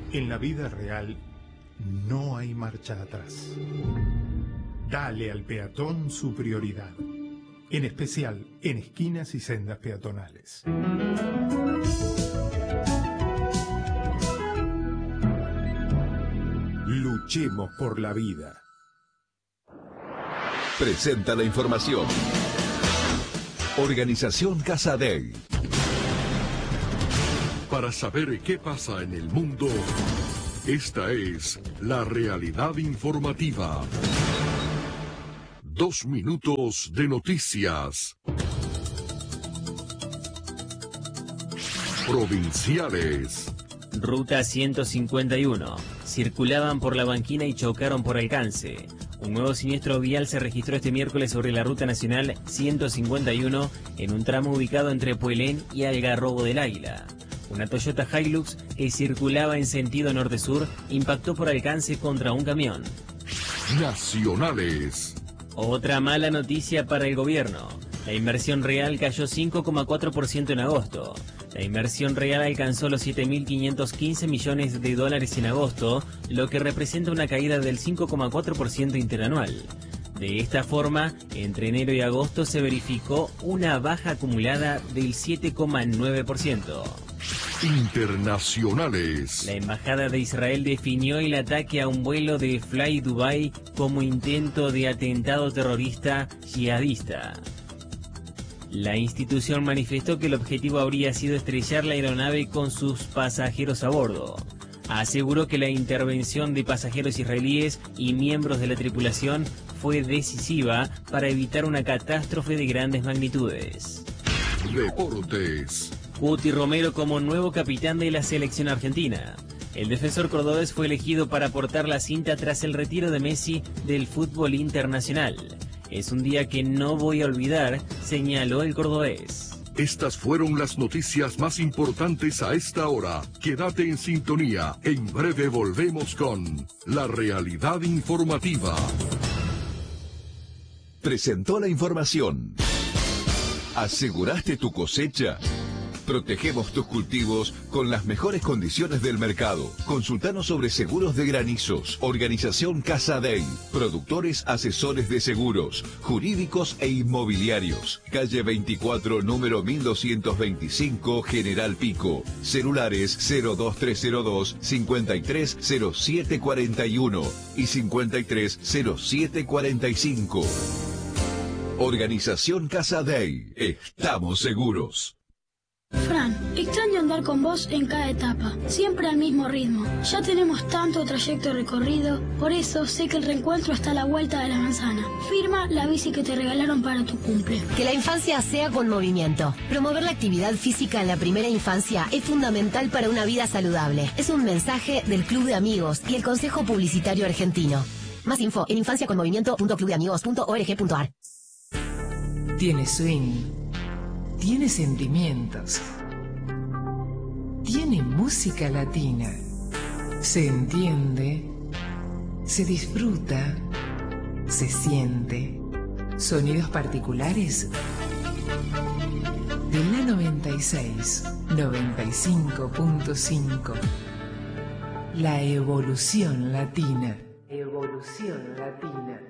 En la vida real no hay marcha atrás. Dale al peatón su prioridad, en especial en esquinas y sendas peatonales. Luchemos por la vida. Presenta la información. Organización Casadei. Para saber qué pasa en el mundo, esta es la realidad informativa. 2 minutos de noticias. Provinciales. Ruta 151. Circulaban por la banquina y chocaron por alcance. Un nuevo siniestro vial se registró este miércoles sobre la Ruta Nacional 151 en un tramo ubicado entre Puelén y Algarrobo del Águila. Una Toyota Hilux que circulaba en sentido norte-sur impactó por alcance contra un camión. Nacionales. Otra mala noticia para el gobierno. La inversión real cayó 5,4% en agosto. La inversión real alcanzó los 7.515 millones de dólares en agosto, lo que representa una caída del 5,4% interanual. De esta forma, entre enero y agosto se verificó una baja acumulada del 7,9%. Internacionales. La Embajada de Israel definió el ataque a un vuelo de Fly Dubai como intento de atentado terrorista yihadista. La institución manifestó que el objetivo habría sido estrellar la aeronave con sus pasajeros a bordo. Aseguró que la intervención de pasajeros israelíes y miembros de la tripulación fue decisiva para evitar una catástrofe de grandes magnitudes. Deportes. Cuti Romero como nuevo capitán de la selección argentina. El defensor cordobés fue elegido para portar la cinta tras el retiro de Messi del fútbol internacional. Es un día que no voy a olvidar, señaló el cordobés. Estas fueron las noticias más importantes a esta hora. Quédate en sintonía. En breve volvemos con la realidad informativa. Presentó la información. ¿Aseguraste tu cosecha? Protegemos tus cultivos con las mejores condiciones del mercado. Consultanos sobre seguros de granizos. Organización Casadei. Productores asesores de seguros, jurídicos e inmobiliarios. Calle 24, número 1225, General Pico. Celulares 02302 530741 y 530745. Organización Casadei. Estamos seguros. Fran, extraño andar con vos en cada etapa, siempre al mismo ritmo. Ya tenemos tanto trayecto recorrido, por eso sé que el reencuentro está a la vuelta de la manzana. Firma la bici que te regalaron para tu cumple. Que la infancia sea con movimiento. Promover la actividad física en la primera infancia es fundamental para una vida saludable. Es un mensaje del Club de Amigos y el Consejo Publicitario Argentino. Más info en infanciaconmovimiento.clubdeamigos.org.ar. Tiene swing. Tiene sentimientos. Tiene música latina. Se entiende. Se disfruta. Se siente. Sonidos particulares. De la 96, 95.5. La evolución latina. Evolución latina.